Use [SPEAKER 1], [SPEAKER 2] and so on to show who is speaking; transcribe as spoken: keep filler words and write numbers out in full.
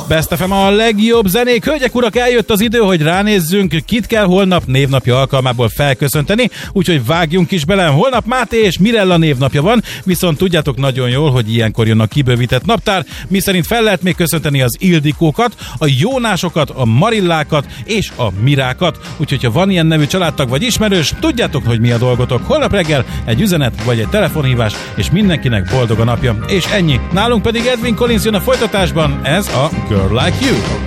[SPEAKER 1] Best ef em a legjobb zenék. Hölgyek, urak, eljött az idő, hogy ránézzünk, kit kell holnap névnapja alkalmából felköszönteni, úgyhogy vágjunk is bele. Holnap Máté és Mirella névnapja van, viszont tudjátok nagyon jól, hogy ilyenkor jön a kibővített naptár, miszerint fel lehet még köszönteni az Ildikókat, a Jónásokat, a Marillákat és a Mirákat. Úgyhogy ha van ilyen nevű családtag vagy ismerős, tudjátok, hogy mi a dolgotok. Holnap reggel egy üzenet vagy egy telefonhívás, és mindenkinek boldog a napja. És ennyi. Nálunk pedig Edwin Collins jön a folytatásban, ez a Girl Like You.